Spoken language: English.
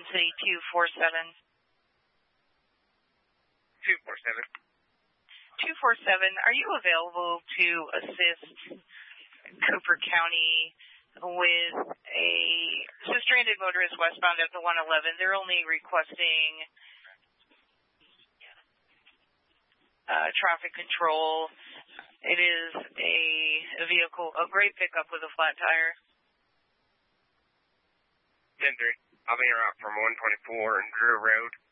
City 247. 247. 247, are you available to assist Cooper County with a stranded motorist westbound at the 111? They're only requesting traffic control. It is a vehicle, a gray pickup with a flat tire. 10-3. I'll be out from 124 and Drew Road.